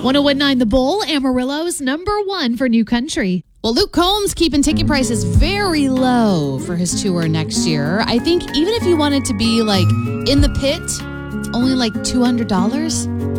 1019 The Bull, Amarillo's #1 for new country. Well, Luke Combs keeping ticket prices very low for his tour next year. I think even if you wanted to be like in the pit, only like $200.